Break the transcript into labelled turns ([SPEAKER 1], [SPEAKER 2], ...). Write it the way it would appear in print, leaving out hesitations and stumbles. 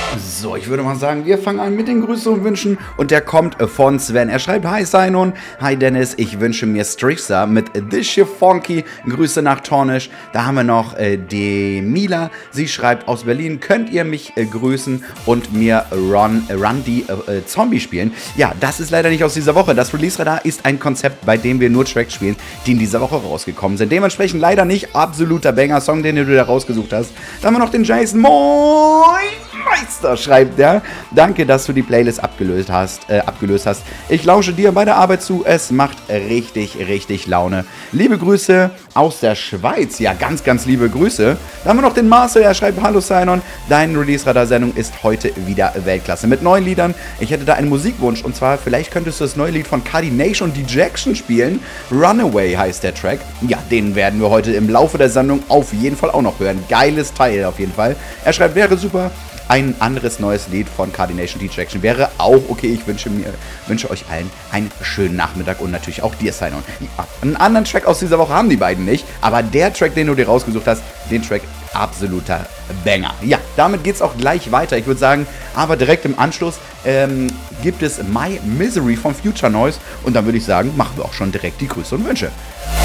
[SPEAKER 1] So, ich würde mal sagen, wir fangen an mit den Grüßen und Wünschen und der kommt von Sven. Er schreibt: Hi Sainon, hi Dennis, ich wünsche mir Strixa mit This Shit Funky. Grüße nach Tornisch. Da haben wir noch die Mila. Sie schreibt aus Berlin: Könnt ihr mich grüßen und mir Run die Zombie spielen? Ja, das ist leider nicht aus dieser Woche. Das Release-Radar ist ein Konzept, bei dem wir nur Tracks spielen, die in dieser Woche rausgekommen sind. Dementsprechend leider nicht absoluter Banger-Song, den du da rausgesucht hast. Da haben wir noch den Jason. Moin Meister, schreibt der. Danke, dass du die Playlist abgelöst hast. Ich lausche dir bei der Arbeit zu. Es macht richtig, richtig Laune. Liebe Grüße aus der Schweiz. Ja, ganz, ganz liebe Grüße. Dann haben wir noch den Marcel. Er schreibt: Hallo Sainon, deine Release-Radar-Sendung ist heute wieder Weltklasse. Mit neuen Liedern. Ich hätte da einen Musikwunsch. Und zwar, vielleicht könntest du das neue Lied von Cardination und Dejection spielen. Runaway heißt der Track. Ja, den werden wir heute im Laufe der Sendung auf jeden Fall auch noch hören. Geiles Teil auf jeden Fall. Er schreibt: wäre super. Ein anderes neues Lied von Cardination Dejection wäre auch okay. Ich wünsche euch allen einen schönen Nachmittag und natürlich auch dir, Sainon. Ja, einen anderen Track aus dieser Woche haben die beiden nicht, aber der Track, den du dir rausgesucht hast, den Track absoluter Banger. Ja, damit geht's auch gleich weiter. Ich würde sagen, aber direkt im Anschluss gibt es My Misery von Future Noise und dann würde ich sagen, machen wir auch schon direkt die Grüße und Wünsche.